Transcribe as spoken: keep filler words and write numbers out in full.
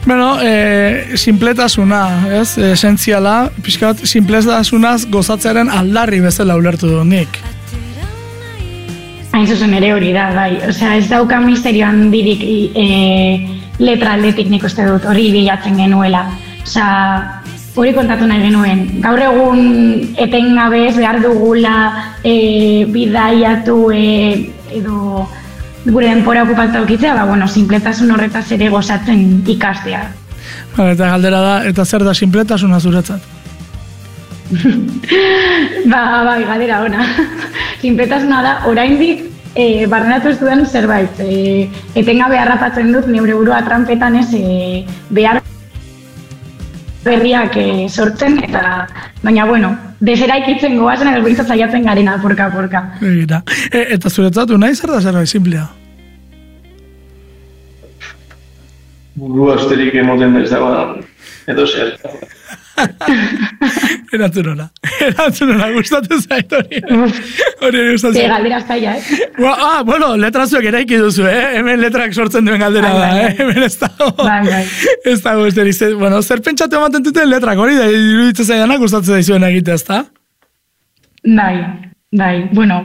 Bueno, e, simpletasuna, ez? Esentziala, pixkat, simpletasunaz gozatzearen aldarri bezala ulertu du nik. Hain zuzen ere hori da, bai. Osea, ez dauka misterio handirik e, letra aldetik nik uste dut, hori bilatzen genuela. Osea, hori kontatu nahi genuen. Gaur egun etengabe ez behar dugula e, bidaiatu e, edo gure denpora okupatu aukitzea, ba, bueno, sinpletasun horretaz ere gozatzen ikastea. Ba, eta galdera da, eta zer da sinpletasuna zuretzat? ba, bai, galdera ona. Sinpletasuna da, oraindik e, barrenatu ez duen zerbait. E, etengabe harrapatzen dut, neure burua trampetan ez, e, behar berriak e, sortzen, eta baina, bueno, deseraikitzen goazen edo bintzat zaiatzen garena, porka-porka. Egira. E, eta zuretzatu nahi zer da zerbait simplea? Burua asterik emoten ez dagoan, edo zer. Erantzun hona. Erantzun hona, gustatu zait hori. Hori gustatu zait. Galdera zaila, eh? Ah, bueno, letrazuek eraiki duzu, eh? Hemen letrak sortzen duen galdera da, eh? Hemen ez dago. Bai, bai. Ez dago, ez deriz. Bueno, zer pentsatu ematen duten letrak hori, da iruditzen zaidanak gustatzen daizuena egitea, ezta? Bai, bai. Bueno,